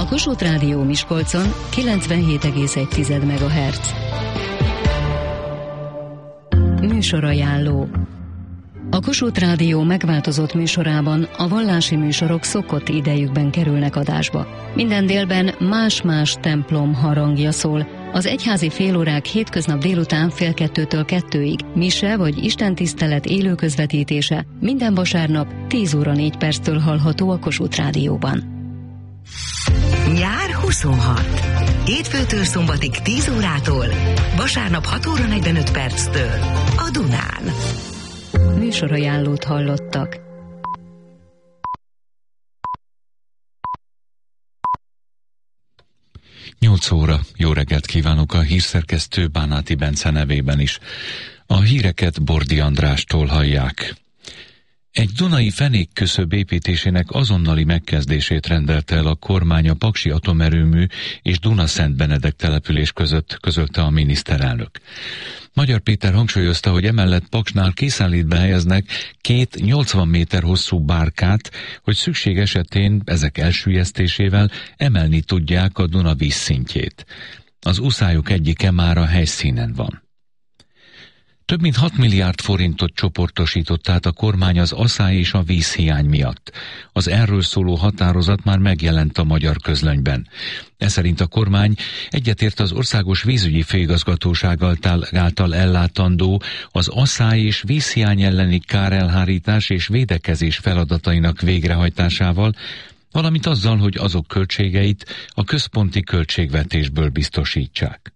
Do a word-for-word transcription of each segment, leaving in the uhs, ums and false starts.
Kossuth Rádió Miskolcon kilencvenhét egész egy megahertz. Műsorajánló. A Kossuth Rádió megváltozott műsorában a vallási műsorok szokott idejükben kerülnek adásba. Minden délben más-más templom harangja szól. Az egyházi félórák hétköznap délután fél kettőtől kettőig, mise vagy istentisztelet élő közvetítése minden vasárnap tíz óra négy perctől hallható a Kossuth Rádióban. Nyár huszonhat. Hétfőtől szombatig tíz órától, vasárnap hat óra negyvenöt perctől a Dunán. Műsorajánlót hallottak. nyolc óra, jó reggelt kívánok a hírszerkesztő Bánáti Bence nevében is. A híreket Bordi Andrástól hallják. Egy dunai fenékköszöb építésének azonnali megkezdését rendelte el a kormány a Paksi atomerőmű és Dunaszent Benedek település között, közölte a miniszterelnök. Magyar Péter hangsúlyozta, hogy emellett Paksnál készenlétbe helyeznek két nyolcvan méter hosszú bárkát, hogy szükség esetén ezek elsüllyesztésével emelni tudják a Duna vízszintjét. Az uszályok egyike már a helyszínen van. Több mint hat milliárd forintot csoportosított át a kormány az aszály és a vízhiány miatt. Az erről szóló határozat már megjelent a Magyar Közlönyben. Ez szerint a kormány egyetért az Országos Vízügyi Főigazgatóság által ellátandó az aszály és vízhiány elleni kárelhárítás és védekezés feladatainak végrehajtásával, valamint azzal, hogy azok költségeit a központi költségvetésből biztosítsák.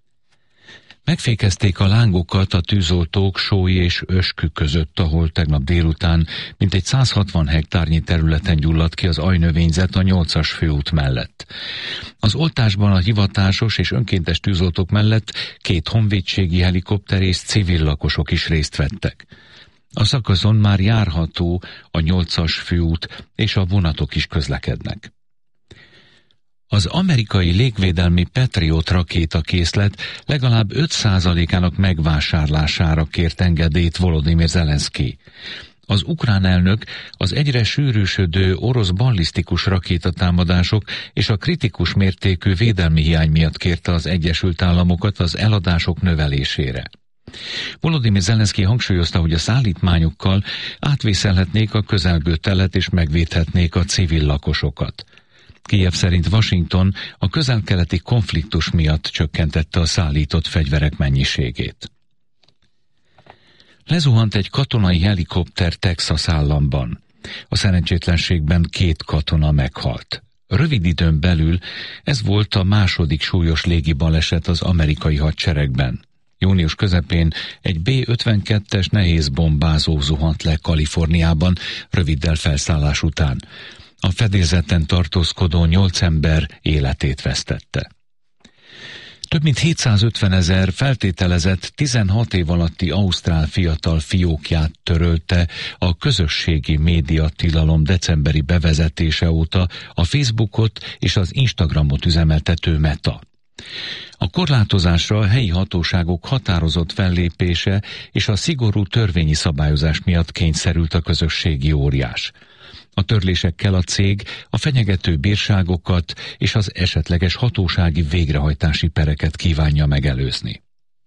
Megfékezték a lángokat a tűzoltók Sói és Öskü között, ahol tegnap délután mintegy száz hatvan hektárnyi területen gyulladt ki az ajnövényzet a nyolcas főút mellett. Az oltásban a hivatásos és önkéntes tűzoltók mellett két honvédségi helikopter és civil lakosok is részt vettek. A szakaszon már járható a nyolcas főút, és a vonatok is közlekednek. Az amerikai légvédelmi Patriot rakétakészlet legalább öt százalékának megvásárlására kért engedélyt Volodymyr Zelenszky. Az ukrán elnök az egyre sűrűsödő orosz ballisztikus rakétatámadások és a kritikus mértékű védelmi hiány miatt kérte az Egyesült Államokat az eladások növelésére. Volodymyr Zelenszky hangsúlyozta, hogy a szállítmányokkal átvészelhetnék a közelgő telet és megvédhetnék a civil lakosokat. Kijev szerint Washington a közel-keleti konfliktus miatt csökkentette a szállított fegyverek mennyiségét. Lezuhant egy katonai helikopter Texas államban. A szerencsétlenségben két katona meghalt. Rövid időn belül ez volt a második súlyos légibaleset az amerikai hadseregben. Június közepén egy bé ötvenkettes nehéz bombázó zuhant le Kaliforniában röviddel felszállás után. A fedélzeten tartózkodó nyolc ember életét vesztette. Több mint hétszázötven ezer feltételezett tizenhat év alatti ausztrál fiatal fiókját törölte a közösségi média tilalom decemberi bevezetése óta a Facebookot és az Instagramot üzemeltető Meta. A korlátozásra a helyi hatóságok határozott fellépése és a szigorú törvényi szabályozás miatt kényszerült a közösségi óriás. A törlésekkel a cég a fenyegető bírságokat és az esetleges hatósági végrehajtási pereket kívánja megelőzni.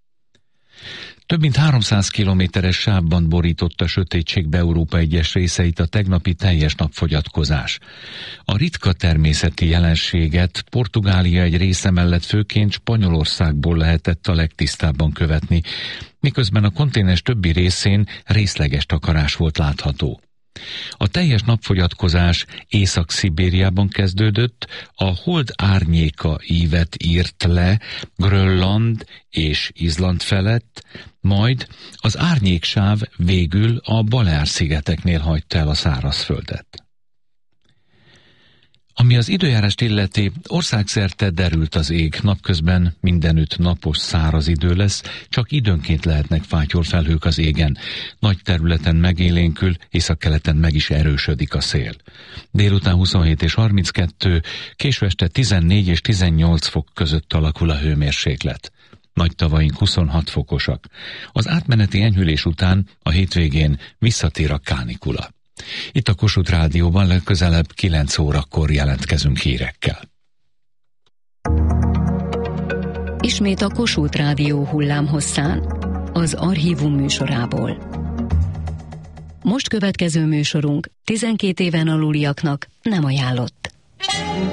Több mint háromszáz kilométeres sávban borította sötétségbe Európa egyes részeit a tegnapi teljes napfogyatkozás. A ritka természeti jelenséget Portugália egy része mellett főként Spanyolországból lehetett a legtisztábban követni, miközben a kontinens többi részén részleges takarás volt látható. A teljes napfogyatkozás Észak-Szibériában kezdődött, a hold árnyéka ívet írt le Grönland és Izland felett, majd az árnyéksáv végül a Baleár-szigeteknél hagyta el a szárazföldet. Ami az időjárást illeti, országszerte derült az ég, napközben mindenütt napos száraz idő lesz, csak időnként lehetnek fátyolfelhők az égen. Nagy területen megélénkül, északkeleten meg is erősödik a szél. Délután huszonhét és harminckettő, késő este tizennégy és tizennyolc fok között alakul a hőmérséklet. Nagy tavaink huszonhat fokosak. Az átmeneti enyhülés után a hétvégén visszatér a kánikula. Itt a Kossuth Rádióban legközelebb kilenc órakor jelentkezünk hírekkel. Ismét a Kossuth Rádió hullámhosszán, az Archívum műsorából. Most következő műsorunk tizenkét éven aluliaknak nem ajánlott.